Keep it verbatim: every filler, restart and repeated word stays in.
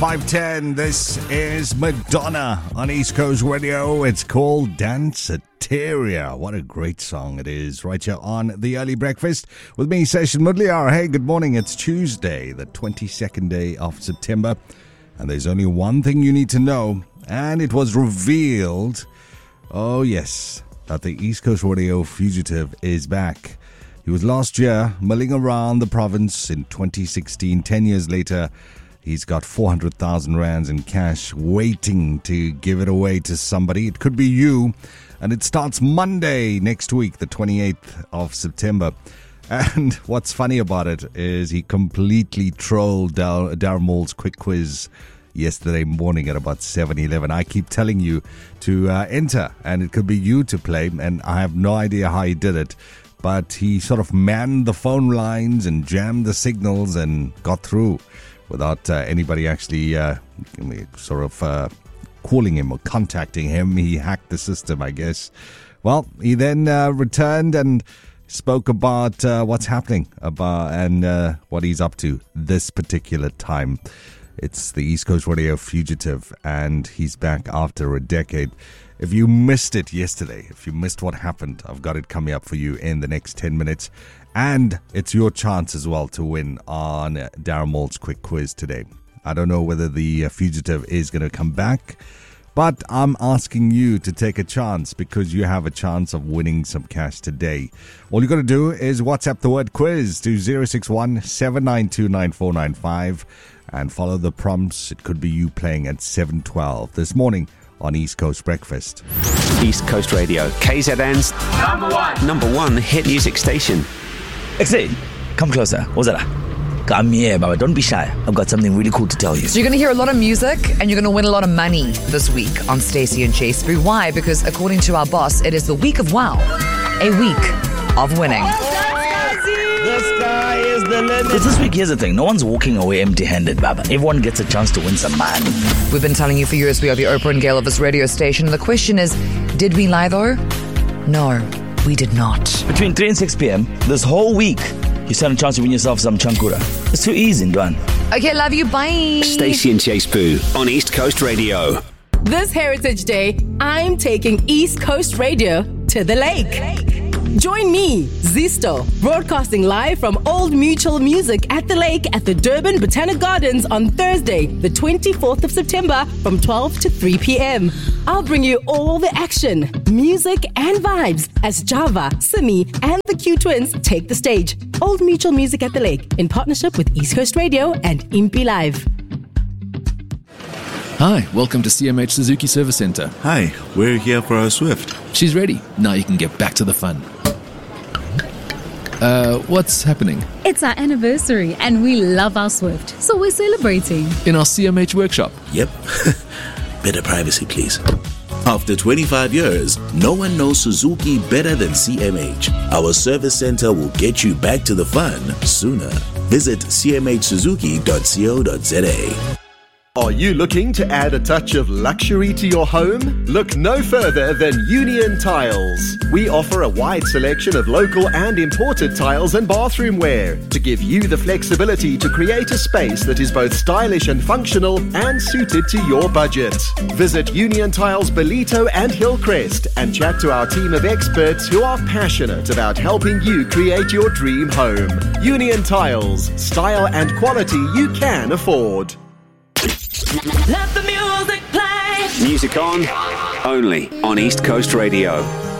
five ten, this is Madonna on East Coast Radio. It's called Danceteria. What a great song it is. Right here on The Early Breakfast with me, Session Mudliar. Hey, good morning. It's Tuesday, the twenty-second day of September. And there's only one thing you need to know. And it was revealed, oh yes, that the East Coast Radio fugitive is back. He was last year milling around the province in twenty sixteen. Ten years later, he's got four hundred thousand rands in cash waiting to give it away to somebody. It could be you. And it starts Monday next week, the twenty-eighth of September. And what's funny about it is he completely trolled Dar- Darren Moore's quick quiz yesterday morning at about seven eleven. I keep telling you to uh, enter, and it could be you to play. And I have no idea how he did it. But he sort of manned the phone lines and jammed the signals and got through without uh, anybody actually uh, sort of uh, calling him or contacting him. He hacked the system, I guess. Well, he then uh, returned and spoke about uh, what's happening about and uh, what he's up to this particular time. It's the East Coast Radio fugitive, and he's back after a decade. If you missed it yesterday, if you missed what happened, I've got it coming up for you in the next ten minutes. And it's your chance as well to win on Darren Moore's quick quiz today. I don't know whether the fugitive is going to come back, but I'm asking you to take a chance because you have a chance of winning some cash today. All you got to do is WhatsApp the word quiz to zero six one, seven nine two, nine four nine five and follow the prompts. It could be you playing at seven twelve this morning on East Coast Breakfast. East Coast Radio, K Z N's number one, number one hit music station. X A, come closer. What's that? Come here, Baba. Don't be shy. I've got something really cool to tell you. So you're going to hear a lot of music and you're going to win a lot of money this week on Stacey and Chase Brew. Why? Because according to our boss, it is the week of wow. A week of winning. The sky is the limit. Because this week, here's the thing. No one's walking away empty-handed, Baba. Everyone gets a chance to win some money. We've been telling you for years we are the Oprah and Gail of this radio station. And the question is, did we lie though? No, we did not. Between three and six p.m. this whole week, you stand a chance to win yourself some chankura. It's too easy, Ndwan. Okay, love you. Bye. Stacey and Chase Boo on East Coast Radio. This Heritage Day, I'm taking East Coast Radio to the lake. Join me, Zisto, broadcasting live from Old Mutual Music at the Lake at the Durban Botanic Gardens on Thursday, the twenty-fourth of September from twelve to three p.m. I'll bring you all the action, music and vibes as Java, Simi and the Q Twins take the stage. Old Mutual Music at the Lake in partnership with East Coast Radio and Impi Live. Hi, welcome to C M H Suzuki Service Center. Hi, we're here for our Swift. She's ready. Now you can get back to the fun. Uh, what's happening? It's our anniversary and we love our Swift, so we're celebrating. In our C M H workshop? Yep. Better privacy, please. After twenty-five years, no one knows Suzuki better than C M H. Our service center will get you back to the fun sooner. Visit c m h suzuki dot co dot z a. Are you looking to add a touch of luxury to your home? Look no further than Union Tiles. We offer a wide selection of local and imported tiles and bathroom wear to give you the flexibility to create a space that is both stylish and functional and suited to your budget. Visit Union Tiles Belito and Hillcrest and chat to our team of experts who are passionate about helping you create your dream home. Union Tiles, style and quality you can afford. Let the music play. Music on, only on East Coast Radio.